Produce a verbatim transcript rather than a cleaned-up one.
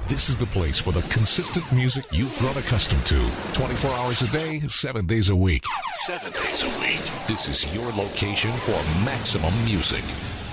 This is the place for the consistent music you've grown accustomed to. twenty-four hours a day, seven days a week. Seven days a week. This is your location for maximum music.